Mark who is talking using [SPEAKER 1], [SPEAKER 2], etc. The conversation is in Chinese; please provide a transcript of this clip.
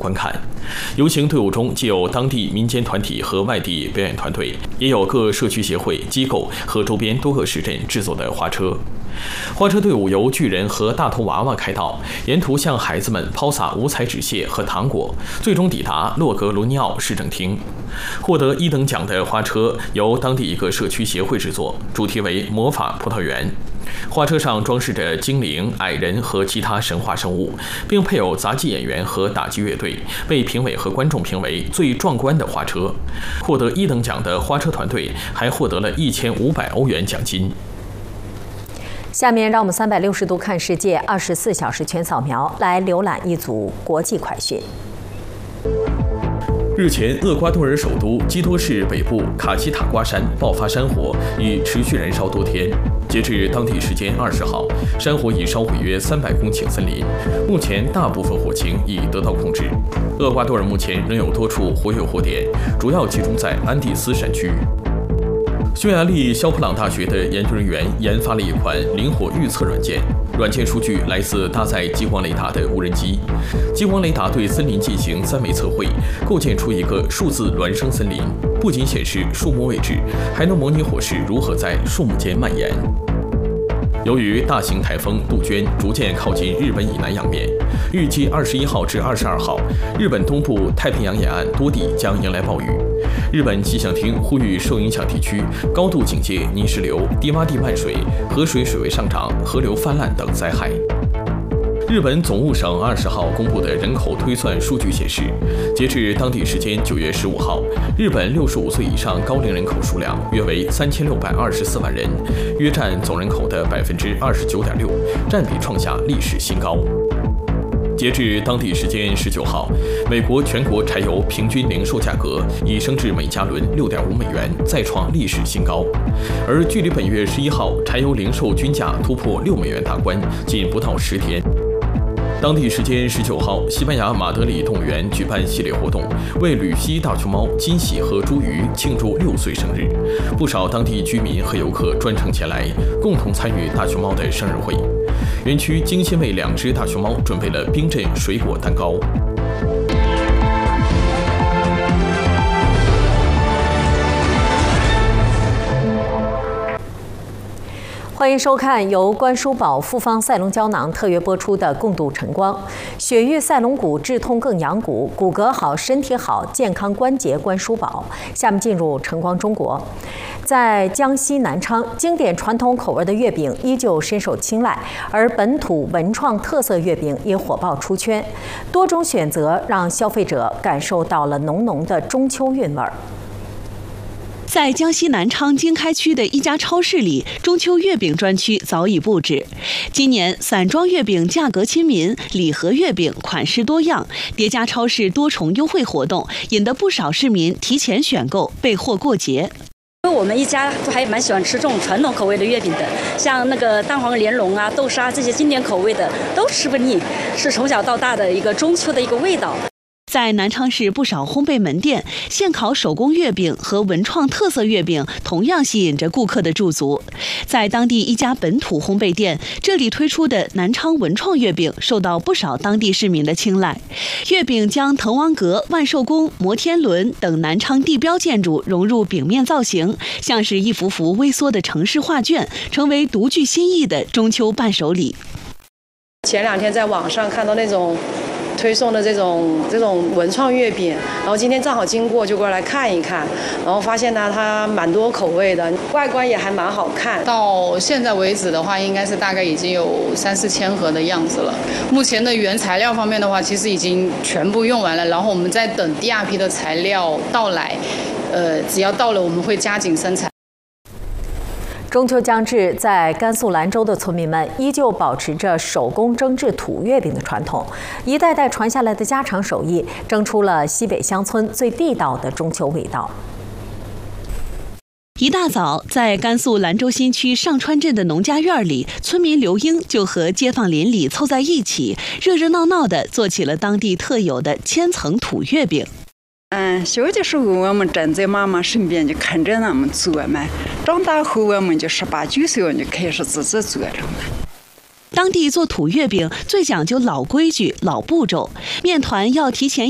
[SPEAKER 1] 观看。游行队伍中既有当地民间团体和外地表演团队，也有各社区协会、机构和周边多个市镇制作的花车。花车队伍由巨人和大头娃娃开道，沿途向孩子们抛洒五彩纸屑和糖果，最终抵达洛格罗尼奥市政厅。获得1等奖的花车由当地一个社区协会制作，主题为魔法葡萄园。花车上装饰着精灵、矮人和其他神话生物，并配有杂技演员和打击乐队，被评委和观众评为最壮观的花车。获得1等奖的花车团队还获得了1500欧元奖金。
[SPEAKER 2] 下面让我们360度看世界24小时全扫描，来浏览一组国际快讯。
[SPEAKER 1] 日前，厄瓜多尔首都基多市北部卡奇塔瓜山爆发山火，已持续燃烧多天。截至当地时间20号，山火已烧毁约300公顷森林，目前大部分火情已得到控制。厄瓜多尔目前仍有多处活跃火点，主要集中在安第斯山区。匈牙利肖普朗大学的研究人员研发了一款灵活预测软件，软件数据来自搭载激光雷达的无人机。激光雷达对森林进行3维测绘，构建出一个数字孪生森林，不仅显示树木位置，还能模拟火势如何在树木间蔓延。由于大型台风杜鹃逐渐靠近日本以南洋面，预计21号至22号，日本东部太平洋沿岸多地将迎来暴雨。日本气象厅呼吁受影响地区高度警戒泥石流、低洼地漫水、河水水位上涨、河流泛滥等灾害。日本总务省20号公布的人口推算数据显示，截至当地时间9月15号，日本65岁以上高龄人口数量约为3624万人，约占总人口的29.6%，占比创下历史新高。截至当地时间19号，美国全国柴油平均零售价格已升至每加仑6.5美元，再创历史新高。而距离本月11号柴油零售均价突破6美元大关，仅不到10天。当地时间19号，西班牙马德里动物园举办系列活动，为吕西大熊猫金喜和朱鱼庆祝6岁生日。不少当地居民和游客专程前来，共同参与大熊猫的生日会。园区精心为2只大熊猫准备了冰镇水果蛋糕。
[SPEAKER 2] 欢迎收看由关叔宝复方赛龙胶囊特约播出的《共度晨光》。血愈赛龙骨，治痛更养骨，骨骼好，身体好，健康关节关叔宝。下面进入晨光中国。在江西南昌，经典传统口味的月饼依旧深受青睐，而本土文创特色月饼也火爆出圈。多种选择让消费者感受到了浓浓的中秋韵味儿。
[SPEAKER 3] 在江西南昌经开区的一家超市里，中秋月饼专区早已布置。今年散装月饼价格亲民，礼盒月饼款式多样，叠加超市多重优惠活动，引得不少市民提前选购，备货过节。
[SPEAKER 4] 因为我们一家都还蛮喜欢吃这种传统口味的月饼的，像那个蛋黄莲蓉啊、豆沙这些经典口味的都吃不腻，是从小到大的一个中秋的一个味道。
[SPEAKER 3] 在南昌市不少烘焙门店，现烤手工月饼和文创特色月饼同样吸引着顾客的驻足。在当地一家本土烘焙店，这里推出的南昌文创月饼受到不少当地市民的青睐。月饼将滕王阁、万寿宫、摩天轮等南昌地标建筑融入饼面造型，像是一幅幅微缩的城市画卷，成为独具新意的中秋伴手礼。
[SPEAKER 5] 前2天在网上看到那种推送的这种文创月饼，然后今天正好经过就过来看一看，然后发现呢它蛮多口味的，外观也还蛮好看。
[SPEAKER 6] 到现在为止的话，应该是大概已经有3-4千盒的样子了。目前的原材料方面的话，其实已经全部用完了，然后我们在等第2批的材料到来，只要到了我们会加紧生产。
[SPEAKER 2] 中秋将至，在甘肃兰州的村民们依旧保持着手工蒸制土月饼的传统，一代代传下来的家常手艺，蒸出了西北乡村最地道的中秋味道。
[SPEAKER 3] 一大早，在甘肃兰州新区上川镇的农家院里，村民刘英就和街坊邻里凑在一起，热热闹闹地做起了当地特有的千层土月饼。
[SPEAKER 7] 小的时候我们站在妈妈身边就看着他们做嘛，长大后我们就18、19岁就开始自己做了嘛。
[SPEAKER 3] 当地做土月饼最讲究老规矩、老步骤，面团要提前